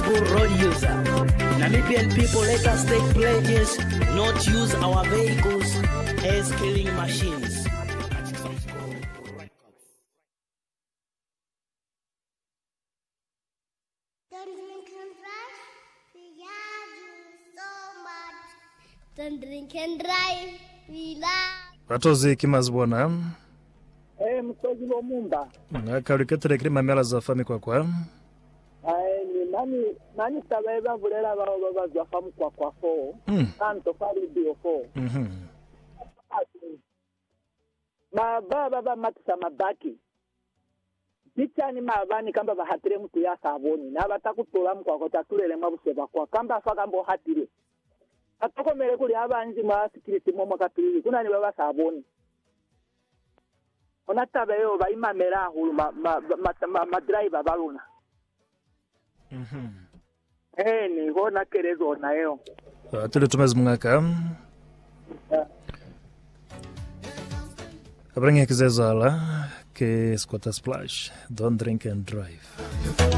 responsible road user. Namibian people, let us take pledges not use our vehicles as killing machines. Don't drink and drive, we love. Watozi kimazibona. Msozi wa mumba. Akaliketele kiri mamela za fami kwa. Ni nani sabeba vulela baba za famu kwa fo. Kanto fali bio fo. Baba matisa mabaki. Bichani mabani kamba bahatire mtu ya saboni. Na batakutola mkwako tatulele mabuseba kwa kamba faka mbo hatire. Atoko mere kuli abanzi mwa security mwa katuli kuna ni baba saboni. Onatabe yo bayimamera hulu ma driver baluna. Ni hona kerezo nayo. Tule tumezi mngaka. Abrange kizezala ke squatter splash. Don't drink and drive.